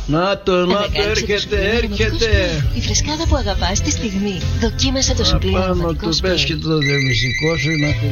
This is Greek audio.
Να το, έρχεται. Η φρεσκάδα που αγαπάς τη στιγμή. Δοκίμασε το Σουπλίν. Πάνω του πες και το δεμιστικό σου να